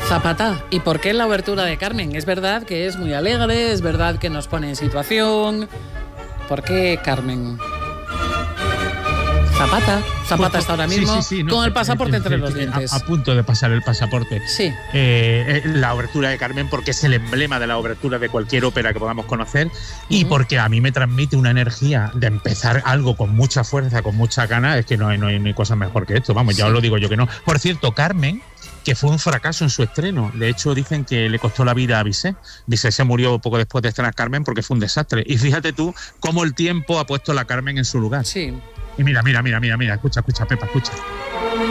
Zapata, ¿y por qué la obertura de Carmen? Es verdad que es muy alegre, es verdad que nos pone en situación. ¿Por qué Carmen? Zapata está ahora mismo con el pasaporte entre los dientes. A punto de pasar el pasaporte. Sí. La obertura de Carmen, porque es el emblema de la obertura de cualquier ópera que podamos conocer, y porque a mí me transmite una energía de empezar algo con mucha fuerza, con mucha gana. Es que no hay cosa mejor que esto. Vamos, ya os lo digo yo que no. Por cierto, Carmen, que fue un fracaso en su estreno. De hecho, dicen que le costó la vida a Bizet. Bizet se murió poco después de estrenar Carmen porque fue un desastre. Y fíjate tú cómo el tiempo ha puesto a la Carmen en su lugar. Sí. Y mira, escucha, Pepa, escucha.